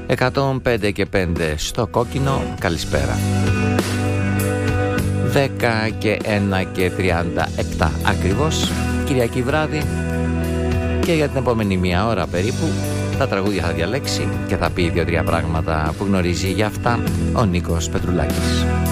105 και 5 στο κόκκινο, καλησπέρα. 10 και 1 και 37 ακριβώς, Κυριακή βράδυ. Και για την επόμενη μία ώρα περίπου τα τραγούδια θα διαλέξει και θα πει 2-3 πράγματα που γνωρίζει για αυτά ο Νίκος Πετρουλάκης.